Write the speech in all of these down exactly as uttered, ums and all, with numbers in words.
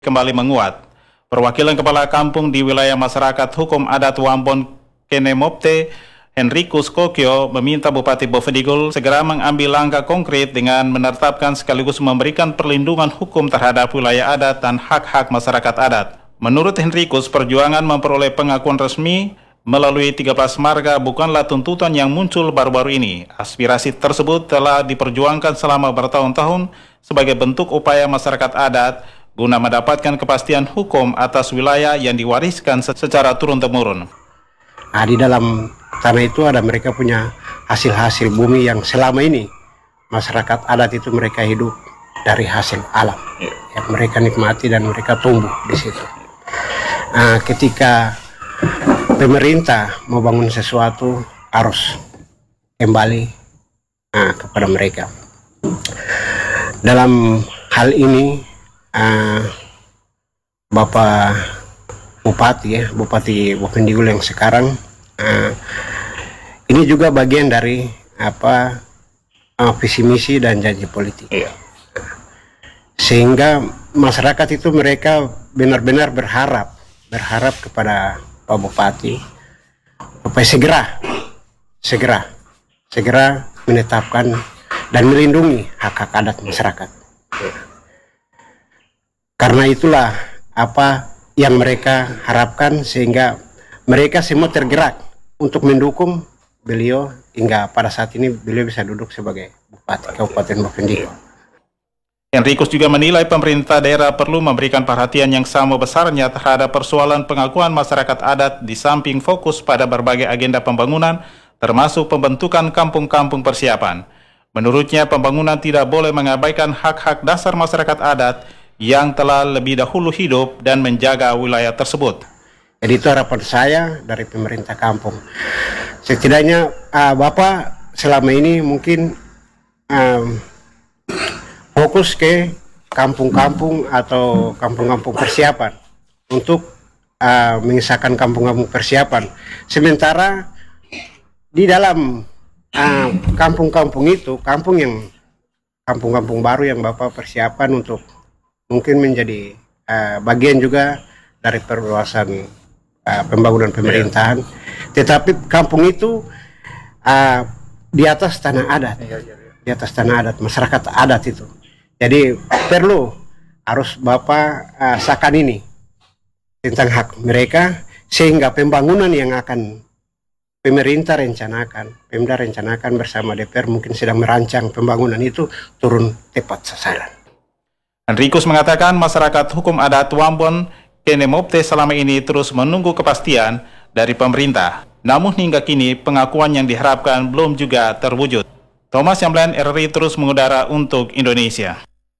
kembali menguat. Perwakilan Kepala Kampung di wilayah masyarakat hukum adat Wambon Kenemopte, Henrikus Kokyo, meminta Bupati Bovendigul segera mengambil langkah konkret dengan menetapkan sekaligus memberikan perlindungan hukum terhadap wilayah adat dan hak-hak masyarakat adat. Menurut Henrikus, perjuangan memperoleh pengakuan resmi melalui tiga belas marga bukanlah tuntutan yang muncul baru-baru ini. Aspirasi tersebut telah diperjuangkan selama bertahun-tahun sebagai bentuk upaya masyarakat adat guna mendapatkan kepastian hukum atas wilayah yang diwariskan secara turun-temurun. Nah, di dalam tanah itu ada mereka punya hasil-hasil bumi yang selama ini masyarakat adat itu mereka hidup dari hasil alam yang mereka nikmati dan mereka tumbuh di situ. Nah, ketika pemerintah mau bangun sesuatu harus kembali nah, kepada mereka. Dalam hal ini uh, Bapak Bupati ya, Bupati Bovendigul yang sekarang uh, ini juga bagian dari apa uh, visi misi dan janji politik. Iya. Sehingga masyarakat itu mereka benar-benar berharap berharap kepada Pak Bupati supaya segera segera segera menetapkan dan melindungi hak-hak adat masyarakat. Karena itulah apa yang mereka harapkan sehingga mereka semua tergerak untuk mendukung beliau hingga pada saat ini beliau bisa duduk sebagai Bupati Kabupaten Bovendigul. Henrikus juga menilai pemerintah daerah perlu memberikan perhatian yang sama besarnya terhadap persoalan pengakuan masyarakat adat di samping fokus pada berbagai agenda pembangunan, termasuk pembentukan kampung-kampung persiapan. Menurutnya, pembangunan tidak boleh mengabaikan hak-hak dasar masyarakat adat yang telah lebih dahulu hidup dan menjaga wilayah tersebut. Jadi itu harapan saya dari pemerintah kampung. Setidaknya uh, Bapak selama ini mungkin um, fokus ke kampung-kampung atau kampung-kampung persiapan untuk uh, mengisahkan kampung-kampung persiapan. Sementara di dalam uh, kampung-kampung itu, kampung yang kampung-kampung baru yang Bapak persiapan untuk mungkin menjadi uh, bagian juga dari perluasan uh, pembangunan pemerintahan. Tetapi kampung itu uh, di atas tanah adat, di atas tanah adat, masyarakat adat itu. Jadi perlu harus Bapak uh, sahkan ini tentang hak mereka sehingga pembangunan yang akan pemerintah rencanakan, Pemda rencanakan bersama D P R mungkin sedang merancang pembangunan itu turun tepat sasaran. Henrikus mengatakan masyarakat hukum adat Wambon Kenemopte selama ini terus menunggu kepastian dari pemerintah. Namun hingga kini pengakuan yang diharapkan belum juga terwujud. Thomas Yamblan, R R I terus mengudara untuk Indonesia.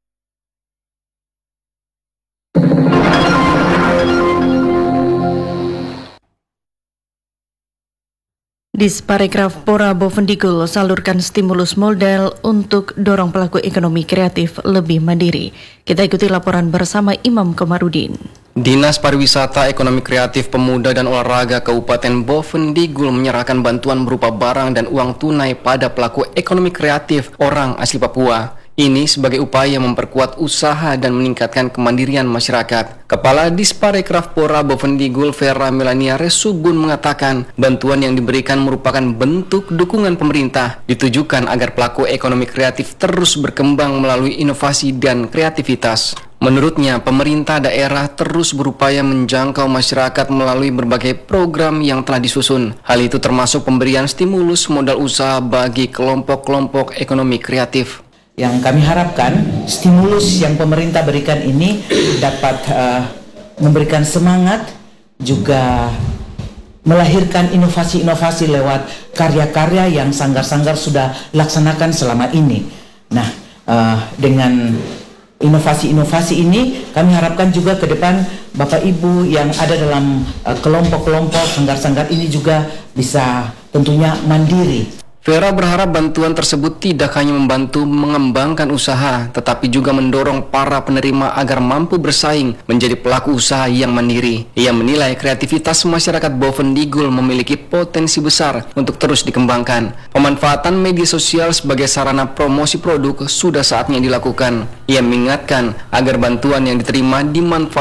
Disparekraf Pora Bovendigul salurkan stimulus modal untuk dorong pelaku ekonomi kreatif lebih mandiri. Kita ikuti laporan bersama Imam Komarudin. Dinas Pariwisata, Ekonomi Kreatif, Pemuda dan Olahraga Kabupaten Bovendigul menyerahkan bantuan berupa barang dan uang tunai pada pelaku ekonomi kreatif orang asli Papua. Ini sebagai upaya memperkuat usaha dan meningkatkan kemandirian masyarakat. Kepala Disparekraf Pora Bovendigul Vera Melania Resubun mengatakan bantuan yang diberikan merupakan bentuk dukungan pemerintah ditujukan agar pelaku ekonomi kreatif terus berkembang melalui inovasi dan kreativitas. Menurutnya, pemerintah daerah terus berupaya menjangkau masyarakat melalui berbagai program yang telah disusun. Hal itu termasuk pemberian stimulus modal usaha bagi kelompok-kelompok ekonomi kreatif. Yang kami harapkan stimulus yang pemerintah berikan ini dapat uh, memberikan semangat, juga melahirkan inovasi-inovasi lewat karya-karya yang sanggar-sanggar sudah laksanakan selama ini. Nah, uh, dengan inovasi-inovasi ini kami harapkan juga ke depan Bapak Ibu yang ada dalam uh, kelompok-kelompok sanggar-sanggar ini juga bisa tentunya mandiri. Vera berharap bantuan tersebut tidak hanya membantu mengembangkan usaha, tetapi juga mendorong para penerima agar mampu bersaing menjadi pelaku usaha yang mandiri. Ia menilai kreativitas masyarakat Bovendigul memiliki potensi besar untuk terus dikembangkan. Pemanfaatan media sosial sebagai sarana promosi produk sudah saatnya dilakukan. Ia mengingatkan agar bantuan yang diterima dimanfaatkan